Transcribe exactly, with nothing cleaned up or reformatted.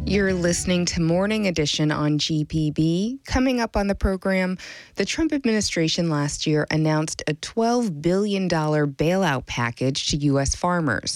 You're listening to Morning Edition on G P B. Coming up on the program, the Trump administration last year announced a twelve billion dollars bailout package to U S farmers.